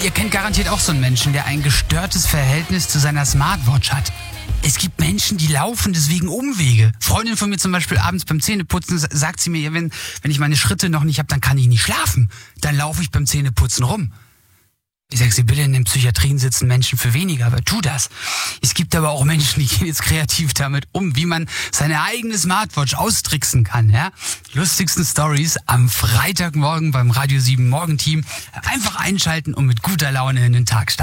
Ihr kennt garantiert auch so einen Menschen, der ein gestörtes Verhältnis zu seiner Smartwatch hat. Es gibt Menschen, die laufen deswegen Umwege. Freundin von mir zum Beispiel abends beim Zähneputzen sagt sie mir, wenn ich meine Schritte noch nicht habe, dann kann ich nicht schlafen. Dann laufe ich beim Zähneputzen rum. Ich sage, Sie bitte, in den Psychiatrien sitzen Menschen für weniger, aber tu das. Es gibt aber auch Menschen, die gehen jetzt kreativ damit um, wie man seine eigene Smartwatch austricksen kann. Ja? Lustigsten Stories am Freitagmorgen beim Radio 7 Morgenteam. Einfach einschalten und mit guter Laune in den Tag starten.